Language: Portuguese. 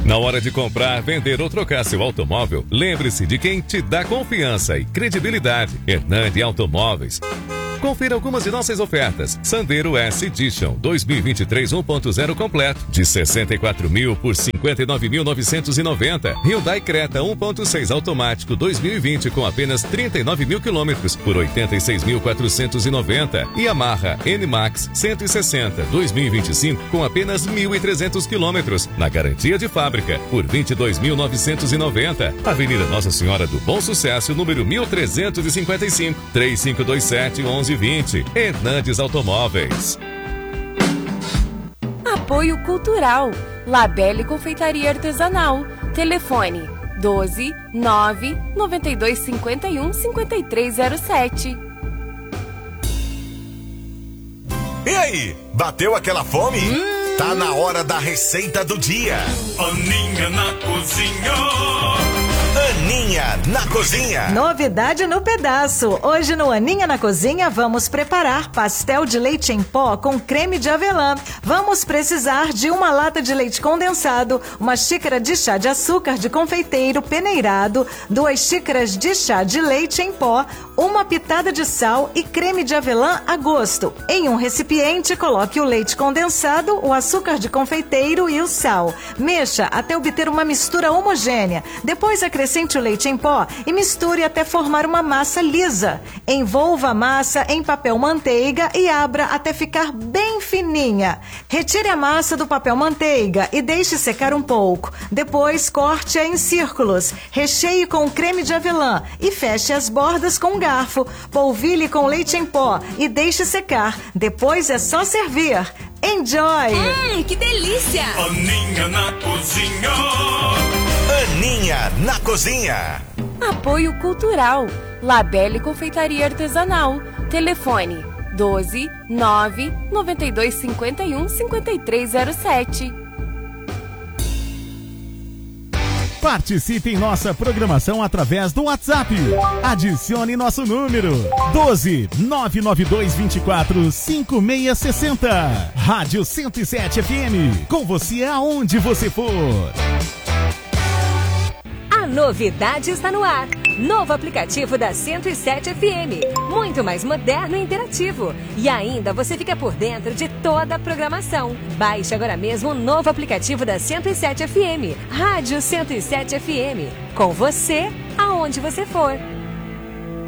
Na hora de comprar, vender ou trocar seu automóvel, lembre-se de quem te dá confiança e credibilidade. Hernandes Automóveis. Confira algumas de nossas ofertas. Sandero S Edition 2023 1.0 completo de 64 mil por 59.990. Hyundai Creta 1.6 automático 2020 com apenas 39 mil quilômetros por 86.490. E Yamaha N-Max 160 2025 com apenas 1.300 quilômetros na garantia de fábrica por 22.990. Avenida Nossa Senhora do Bom Sucesso, número 1355, 3527-1120. Hernandes Automóveis. Apoio Cultural. Labelle Confeitaria Artesanal. Telefone 12 9 92 51 5307. E aí, bateu aquela fome? Tá na hora da receita do dia. Aninha na cozinha. Aninha na cozinha. Novidade no pedaço. Hoje no Aninha na Cozinha vamos preparar pastel de leite em pó com creme de avelã. Vamos precisar de uma lata de leite condensado, uma xícara de chá de açúcar de confeiteiro peneirado, 2 xícaras de chá de leite em pó, uma pitada de sal e creme de avelã a gosto. Em um recipiente, coloque o leite condensado, o açúcar de confeiteiro e o sal. Mexa até obter uma mistura homogênea. Depois acrescente o leite em pó e misture até formar uma massa lisa. Envolva a massa em papel manteiga e abra até ficar bem fininha. Retire a massa do papel manteiga e deixe secar um pouco. Depois corte-a em círculos. Recheie com creme de avelã e feche as bordas com um garfo. Polvilhe com leite em pó e deixe secar. Depois é só servir. Enjoy! Que delícia! Aninha na cozinha. Aninha na cozinha. Apoio Cultural. Labelle Confeitaria Artesanal. Telefone 12 9 92 51 5307. Participe em nossa programação através do WhatsApp. Adicione nosso número 12 992 24 5660. Rádio 107 FM. Com você aonde você for. A novidade está no ar. Novo aplicativo da 107 FM. Muito mais moderno e interativo. E ainda você fica por dentro de toda a programação. Baixe agora mesmo o novo aplicativo da 107 FM. Rádio 107 FM. Com você, aonde você for.